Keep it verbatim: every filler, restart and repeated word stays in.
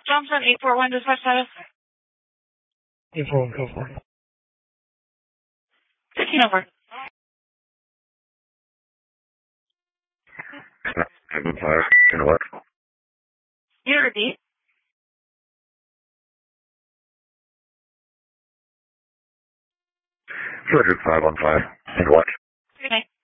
Johnson, eight four one, dispatch status. eight four one, go for it. fifteen over. seven five, and what? You repeat. two hundred five on five, and what? Good night.